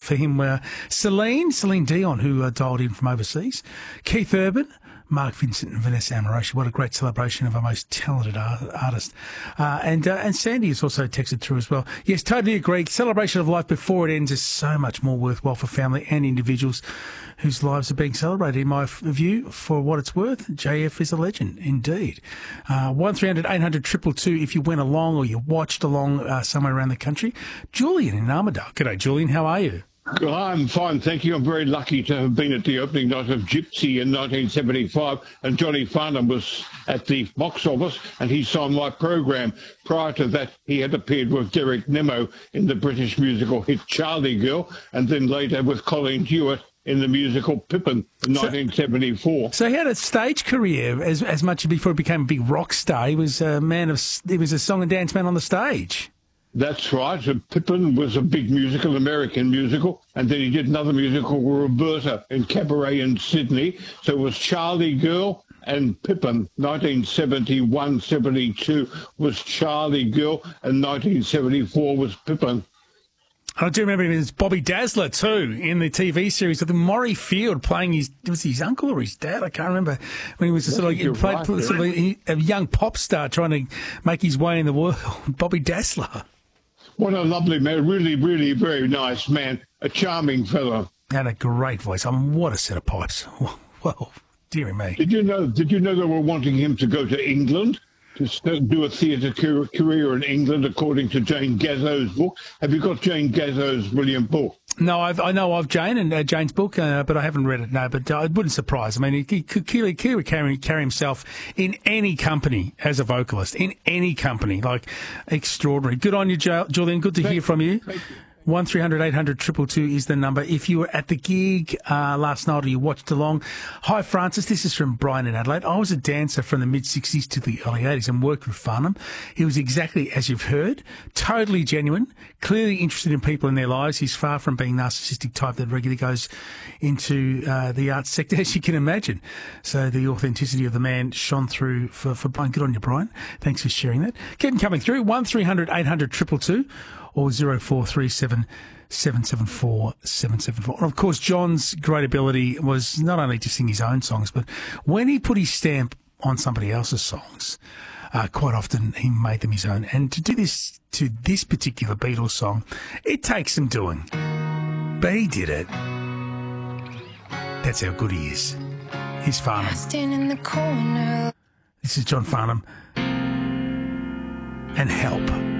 for him. Celine Dion, who dialed in from overseas. Keith Urban, Mark Vincent and Vanessa Amorosi. What a great celebration of our most talented artist. And Sandy has also texted through as well. Yes, totally agree. Celebration of life before it ends is so much more worthwhile for family and individuals whose lives are being celebrated. In my view, for what it's worth, JF is a legend, indeed. 1300 800 222 if you went along or you watched along somewhere around the country. Julian in Armidale. G'day, Julian. How are you? I'm fine, thank you. I'm very lucky to have been at the opening night of Gypsy in 1975, and Johnny Farnham was at the box office, and he saw my program. Prior to that, he had appeared with Derek Nemo in the British musical hit Charlie Girl, and then later with Colin Hewitt in the musical Pippin in 1974. So he had a stage career as much before he became a big rock star. He was a song and dance man on the stage. That's right. Pippin was a big musical, American musical, and then he did another musical, Roberta, in Cabaret in Sydney. So it was Charlie Girl and Pippin. 1971-72 was Charlie Girl, and 1974 was Pippin. I do remember him as Bobby Dazzler too in the TV series of the Maury Field playing was his uncle or his dad? I can't remember, when he was a young pop star trying to make his way in the world. Bobby Dazzler. What a lovely man, really, really very nice man, a charming fellow. Had a great voice. What a set of pipes. Well, dearie me. Did you know they were wanting him to go to England to do a theatre career in England, according to Jane Gazzo's book? Have you got Jane Gazzo's brilliant book? No, I know of Jane and Jane's book, but I haven't read it, no. But it wouldn't surprise. I mean, he could clearly carry himself in any company as a vocalist, in any company. Like, extraordinary. Good on you, Julian. Good to hear from you. 1300 800 222 is the number. If you were at the gig last night or you watched along. Hi, Francis. This is from Brian in Adelaide. I was a dancer from the mid-60s to the early 80s and worked with Farnham. He was exactly as you've heard, totally genuine, clearly interested in people in their lives. He's far from being narcissistic type that regularly goes into the arts sector, as you can imagine. So the authenticity of the man shone through for Brian. Good on you, Brian. Thanks for sharing that. Keep them coming through. 1300 800 222. Or 0437 774 774. And of course, John's great ability was not only to sing his own songs, but when he put his stamp on somebody else's songs, quite often he made them his own. And to do this to this particular Beatles song, it takes some doing. But he did it. That's how good he is. He's Farnham. In the corner. This is John Farnham. And Help.